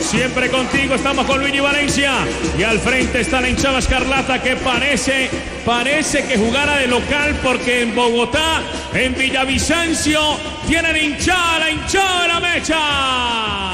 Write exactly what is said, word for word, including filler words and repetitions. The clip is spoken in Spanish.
Siempre contigo, estamos con Luigi Valencia. Y al frente está la hinchada escarlata que parece, parece que jugara de local, porque en Bogotá, en Villavicencio, tienen hinchada, la hinchada de la Mecha.